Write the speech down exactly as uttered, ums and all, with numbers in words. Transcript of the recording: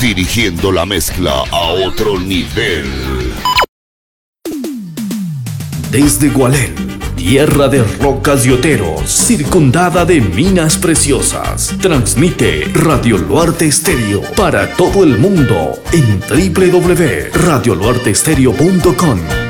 dirigiendo la mezcla a otro nivel. Desde Gualén, tierra de rocas y oteros, circundada de minas preciosas, transmite Radio Luarte Estéreo para todo el mundo en doble u doble u doble u punto radio luarte estéreo punto com.